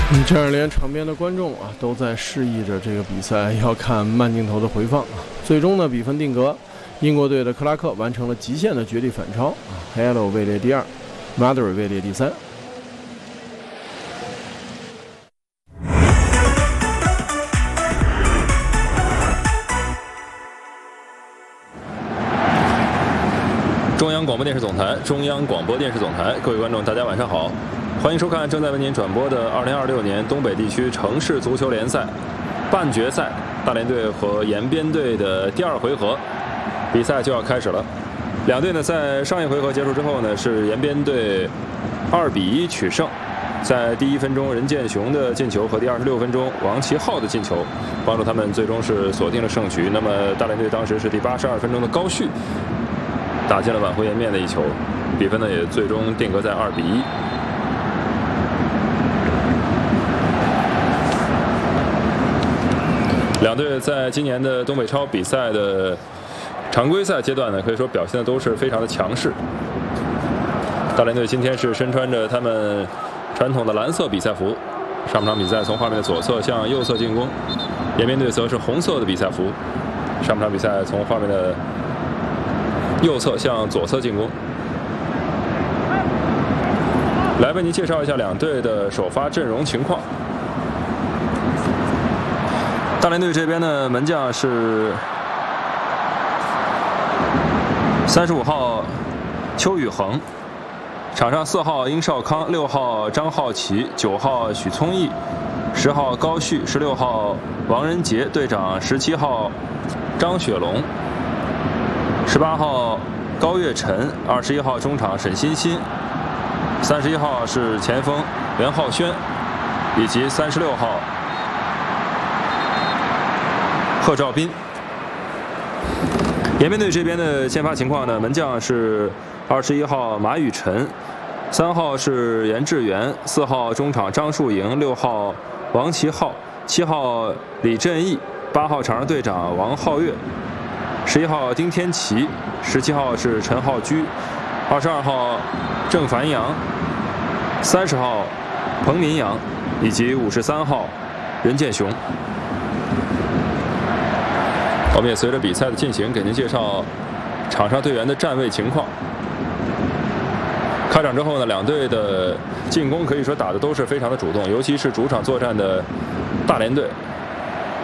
这样连场边的观众都在示意着这个比赛要看慢镜头的回放最终呢，比分定格，英国队的克拉克完成了极限的绝地反超，Hello 位列第2， Mother 位列第3。 中央广播电视总台，中央广播电视总台，各位观众，大家晚上好，欢迎收看正在为您转播的2026年东北地区城市足球联赛半决赛，大连队和延边队的第2回合，比赛就要开始了。两队呢在上一回合结束之后呢，是延边队2比1取胜，在第1分钟任建雄的进球和第26分钟王其浩的进球，帮助他们最终是锁定了胜局。那么大连队当时是第82分钟的高旭打进了挽回颜面的一球，比分呢也最终定格在2比1。两队在今年的东北超比赛的常规赛阶段呢，可以说表现的都是非常的强势。大连队今天是身穿着他们传统的蓝色比赛服，上半场比赛从画面的左侧向右侧进攻，延边队则是红色的比赛服，上半场比赛从画面的右侧向左侧进攻。来为您介绍一下两队的首发阵容情况。大连队这边的门将是35号邱宇恒，场上4号殷少康、6号张浩奇、9号许聪毅、10号高旭、16号王仁杰，队长17号张雪龙、18号高岳晨，21号中场沈欣欣，31号是前锋袁浩轩，以及36号贺兆斌。延边队这边的先发情况呢，门将是21号马宇晨，3号是严志源，4号中场张树营，6号王其浩，7号李振义，8号场上队长王浩月，11号丁天琪，17号是陈浩居，22号郑凡阳，30号彭民阳，以及53号任建雄。我们也随着比赛的进行，给您介绍场上队员的站位情况。开场之后呢，两队的进攻可以说打的都是非常的主动，尤其是主场作战的大连队，